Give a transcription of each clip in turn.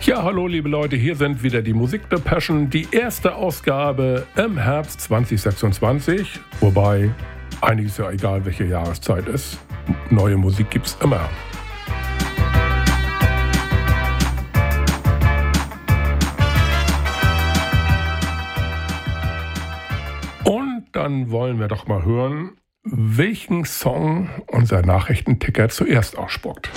Ja, hallo liebe Leute, hier sind wieder die Musikdepeschen, die erste Ausgabe im Herbst 2026, wobei einiges ja egal, welche Jahreszeit ist, neue Musik gibt's immer. Und dann wollen wir doch mal hören, welchen Song unser Nachrichtenticker zuerst ausspuckt.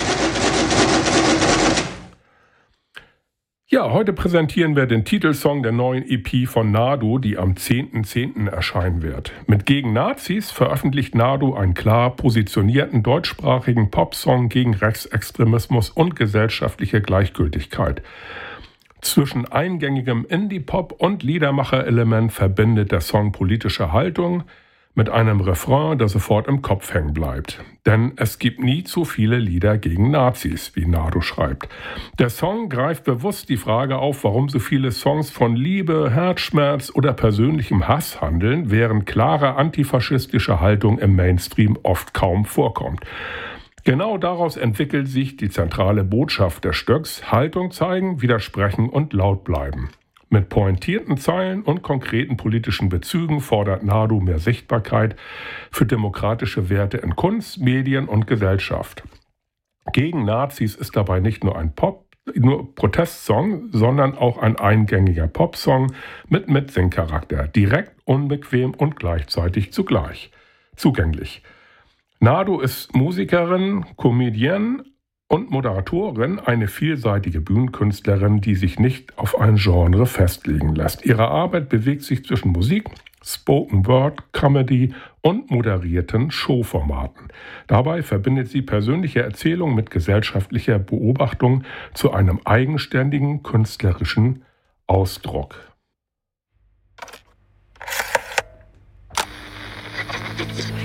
Ja, heute präsentieren wir den Titelsong der neuen EP von Nadu, die am 10.10. erscheinen wird. Mit Gegen Nazis veröffentlicht Nadu einen klar positionierten deutschsprachigen Popsong gegen Rechtsextremismus und gesellschaftliche Gleichgültigkeit. Zwischen eingängigem Indie-Pop und Liedermacher-Element verbindet der Song politische Haltung mit einem Refrain, der sofort im Kopf hängen bleibt. Denn es gibt nie zu viele Lieder gegen Nazis, wie Nadu schreibt. Der Song greift bewusst die Frage auf, warum so viele Songs von Liebe, Herzschmerz oder persönlichem Hass handeln, während klare antifaschistische Haltung im Mainstream oft kaum vorkommt. Genau daraus entwickelt sich die zentrale Botschaft des Stücks: Haltung zeigen, widersprechen und laut bleiben. Mit pointierten Zeilen und konkreten politischen Bezügen fordert Nadu mehr Sichtbarkeit für demokratische Werte in Kunst, Medien und Gesellschaft. Gegen Nazis ist dabei nicht nur ein Protestsong, sondern auch ein eingängiger Popsong mit Mitsingcharakter, direkt, unbequem und gleichzeitig zugänglich. Nadu ist Musikerin, Comedienne und Moderatorin, eine vielseitige Bühnenkünstlerin, die sich nicht auf ein Genre festlegen lässt. Ihre Arbeit bewegt sich zwischen Musik, Spoken Word, Comedy und moderierten Showformaten. Dabei verbindet sie persönliche Erzählung mit gesellschaftlicher Beobachtung zu einem eigenständigen künstlerischen Ausdruck.